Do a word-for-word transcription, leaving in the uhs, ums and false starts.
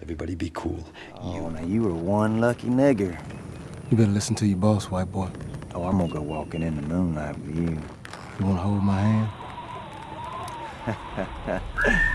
everybody be cool. Oh, You... now you were one lucky nigger. You better listen to your boss, white boy. Oh, I'm gonna go walking in the moonlight with you. You wanna hold my hand?